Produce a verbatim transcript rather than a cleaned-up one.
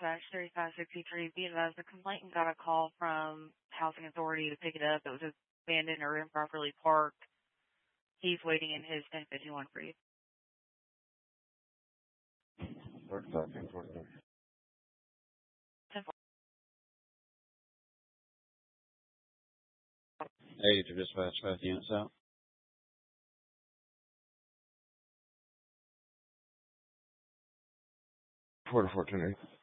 dispatch thirty-five sixty-three. Be advised, the complainant got a call from Housing Authority to pick it up. It was abandoned or improperly parked. He's waiting in his ten fifty-one for you. forty-five, forty-five. Hey, to dispatch five units out. Four to fourteen.